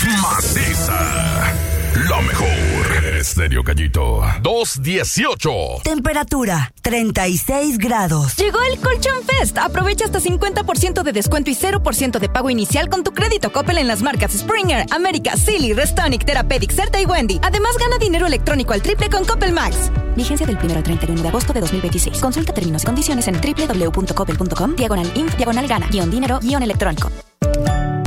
maciza. La mejor. Estéreo Gallito 218. Temperatura 36 grados. Llegó el Colchón Fest. Aprovecha hasta 50% de descuento y 0% de pago inicial con tu crédito Coppel en las marcas Springer, América, Silly, Restonic, Therapeutic, Certa y Wendy. Además, gana dinero electrónico al triple con Coppel Max. Vigencia del 1 al 31 de agosto de 2026. Consulta términos y condiciones en www.coppel.com/inf/gana-dinero-electrónico.